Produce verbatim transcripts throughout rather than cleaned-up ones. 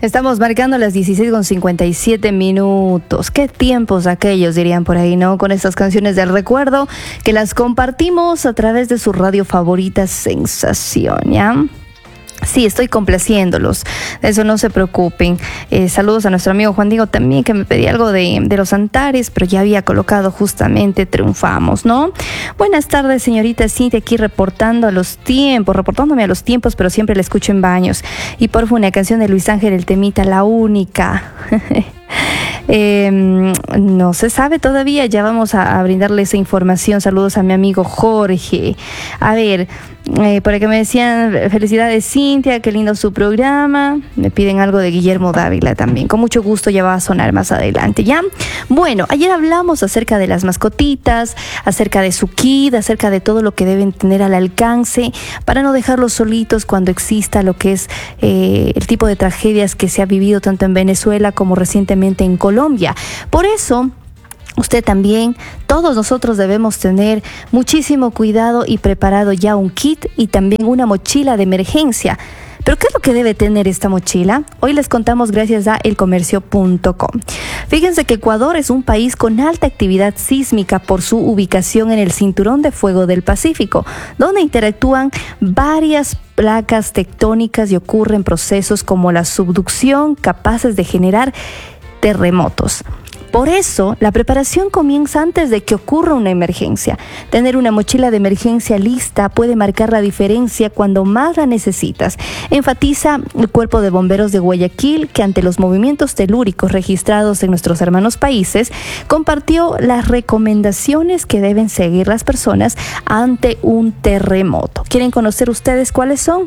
Estamos marcando las dieciséis con cincuenta y siete minutos. Qué tiempos aquellos, dirían por ahí, ¿no? Con estas canciones del recuerdo que las compartimos a través de su radio favorita Sensación, ¿ya? Sí, estoy complaciéndolos, de eso no se preocupen. Eh, saludos a nuestro amigo Juan Diego también, que me pedía algo de, de los Antares, pero ya había colocado justamente Triunfamos, ¿no? Buenas tardes, señorita Cintia, aquí reportando a los tiempos, reportándome a los tiempos, pero siempre la escucho en baños. Y por favor, una canción de Luis Ángel, el temita La Única. Eh, no se sabe todavía, ya vamos a, a brindarle esa información. Saludos a mi amigo Jorge. A ver, eh, por acá me decían felicidades Cintia, qué lindo su programa. Me piden algo de Guillermo Dávila también, con mucho gusto, ya va a sonar más adelante, ¿ya? Bueno, ayer hablamos acerca de las mascotitas, acerca de su kit, acerca de todo lo que deben tener al alcance para no dejarlos solitos cuando exista lo que es eh, el tipo de tragedias que se ha vivido tanto en Venezuela como recientemente en Colombia. Colombia. Por eso, usted también, todos nosotros debemos tener muchísimo cuidado y preparado ya un kit y también una mochila de emergencia. ¿Pero qué es lo que debe tener esta mochila? Hoy les contamos gracias a el comercio punto com. Fíjense que Ecuador es un país con alta actividad sísmica por su ubicación en el cinturón de fuego del Pacífico, donde interactúan varias placas tectónicas y ocurren procesos como la subducción capaces de generar terremotos. Por eso, la preparación comienza antes de que ocurra una emergencia. Tener una mochila de emergencia lista puede marcar la diferencia cuando más la necesitas. Enfatiza el Cuerpo de Bomberos de Guayaquil, que ante los movimientos telúricos registrados en nuestros hermanos países, compartió las recomendaciones que deben seguir las personas ante un terremoto. ¿Quieren conocer ustedes cuáles son?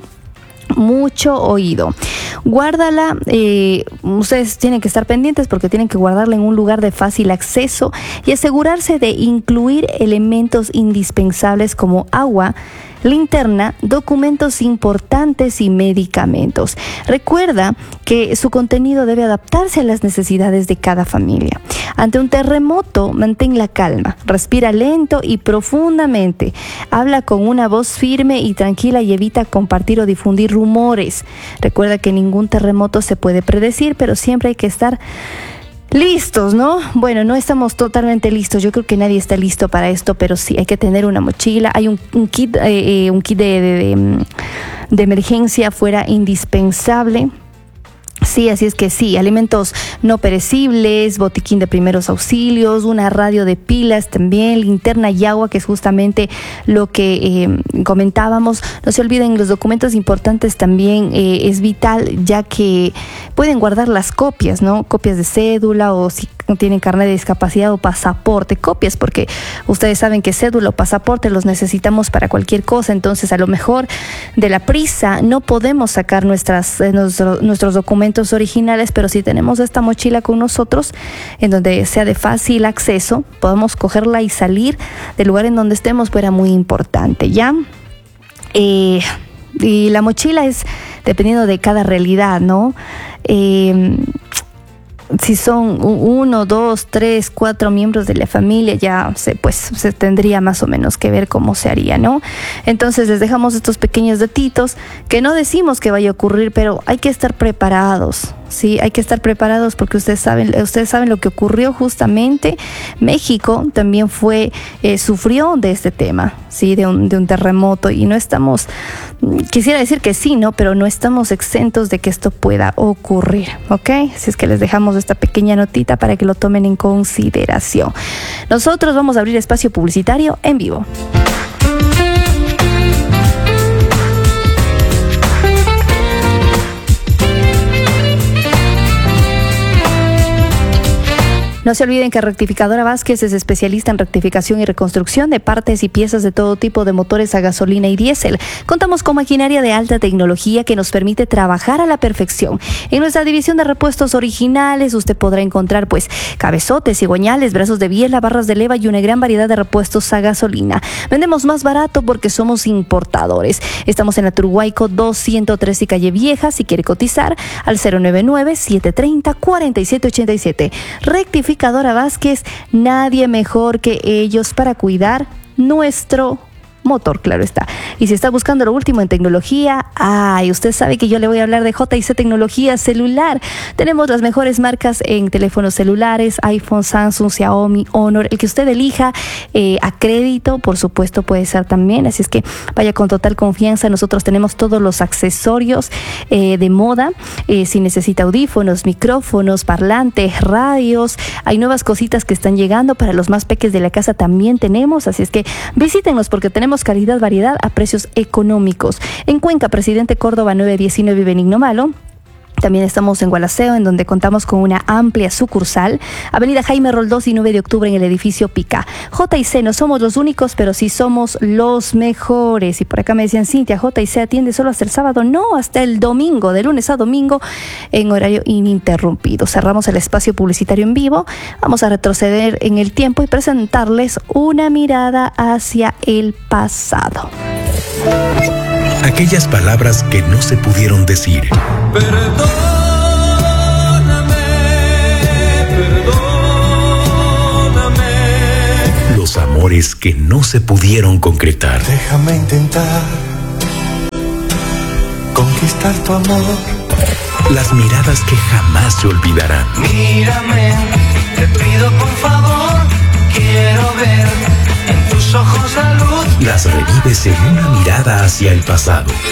Mucho oído. Guárdala, eh, ustedes tienen que estar pendientes porque tienen que guardarla en un lugar de fácil acceso y asegurarse de incluir elementos indispensables como agua, linterna, documentos importantes y medicamentos. Recuerda que su contenido debe adaptarse a las necesidades de cada familia. Ante un terremoto, mantén la calma, respira lento y profundamente, habla con una voz firme y tranquila y evita compartir o difundir rumores. Recuerda que ningún terremoto se puede predecir, pero siempre hay que estar listos, ¿no? Bueno, no estamos totalmente listos. Yo creo que nadie está listo para esto, pero sí hay que tener una mochila. Hay un, un kit, eh, un kit de, de, de, de emergencia fuera indispensable. Sí, así es que sí, alimentos no perecibles, botiquín de primeros auxilios, una radio de pilas también, linterna y agua, que es justamente lo que eh, comentábamos. No se olviden, los documentos importantes también eh, es vital, ya que pueden guardar las copias, ¿no? Copias de cédula o si tienen carnet de discapacidad o pasaporte, copias, porque ustedes saben que cédula o pasaporte los necesitamos para cualquier cosa. Entonces, a lo mejor de la prisa no podemos sacar nuestras, eh, nuestro, nuestros documentos originales, pero si tenemos esta mochila con nosotros, en donde sea de fácil acceso, podemos cogerla y salir del lugar en donde estemos, pues era muy importante, ¿ya? Eh, y la mochila es dependiendo de cada realidad, ¿no? Eh, si son uno, dos, tres, cuatro miembros de la familia, ya se, pues, se tendría más o menos que ver cómo se haría, ¿no? Entonces les dejamos estos pequeños datitos que no decimos que vaya a ocurrir, pero hay que estar preparados. Sí, hay que estar preparados porque ustedes saben, ustedes saben lo que ocurrió justamente. México también fue, eh, sufrió de este tema, sí, de un, de un terremoto, y no estamos, quisiera decir que sí, ¿no? Pero no estamos exentos de que esto pueda ocurrir, ¿ok? Así es que les dejamos esta pequeña notita para que lo tomen en consideración. Nosotros vamos a abrir espacio publicitario en vivo. No se olviden que Rectificadora Vázquez es especialista en rectificación y reconstrucción de partes y piezas de todo tipo de motores a gasolina y diésel. Contamos con maquinaria de alta tecnología que nos permite trabajar a la perfección. En nuestra división de repuestos originales usted podrá encontrar pues cabezotes, cigüeñales, brazos de biela, barras de leva y una gran variedad de repuestos a gasolina. Vendemos más barato porque somos importadores. Estamos en la Turhuayco doscientos tres y Calle Vieja. Si quiere cotizar al cero nueve nueve, siete tres cero, cuatro siete ocho siete. Rectificadora Vázquez, nadie mejor que ellos para cuidar nuestro motor, claro está. Y si está buscando lo último en tecnología, ay, usted sabe que yo le voy a hablar de J y C Tecnología Celular. Tenemos las mejores marcas en teléfonos celulares, iPhone, Samsung, Xiaomi, Honor, el que usted elija, eh, a crédito, por supuesto, puede ser también. Así es que vaya con total confianza. Nosotros tenemos todos los accesorios eh, de moda. Eh, si necesita audífonos, micrófonos, parlantes, radios, hay nuevas cositas que están llegando. Para los más peques de la casa también tenemos. Así es que visítenos porque tenemos calidad, variedad a precios económicos. En Cuenca, Presidente Córdoba nueve diecinueve, Benigno Malo. También estamos en Gualaceo, en donde contamos con una amplia sucursal. Avenida Jaime Roldós y nueve de octubre en el edificio Pica. J y C, no somos los únicos, pero sí somos los mejores. Y por acá me decían, Cintia, J y C atiende solo hasta el sábado. No, hasta el domingo, de lunes a domingo, en horario ininterrumpido. Cerramos el espacio publicitario en vivo. Vamos a retroceder en el tiempo y presentarles una mirada hacia el pasado. Aquellas palabras que no se pudieron decir. Perdóname, perdóname. Los amores que no se pudieron concretar. Déjame intentar conquistar tu amor. Las miradas que jamás se olvidarán. Mírame, te pido por favor, quiero ver en tus ojos la luz. Las revives en una mirada hacia el pasado.